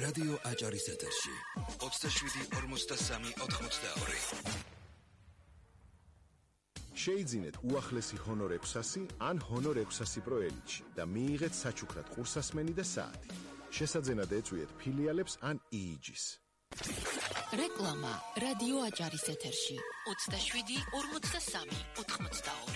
რადიო აჭარის ეთერში 27-43-82. შეიძინეთ უახლესი ჰონორ 600 ან ჰონორ 600 Pro Elite და მიიღეთ საჩუქრად ყურსასმენი და საათი. შესაძენად ეწვიეთ ფილიალებს ან EEG-ს. რეკლამა რადიო აჭარის ეთერში 27-43-82.